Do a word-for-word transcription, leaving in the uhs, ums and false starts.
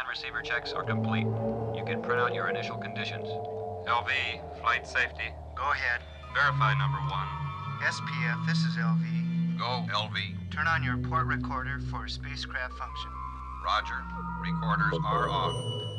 receiver checks are complete. You can print out your initial conditions. L V, flight safety. Go ahead. Verify number one. S P F, this is L V. Go, L V. Turn on your port recorder for spacecraft function. Roger. Recorders are on.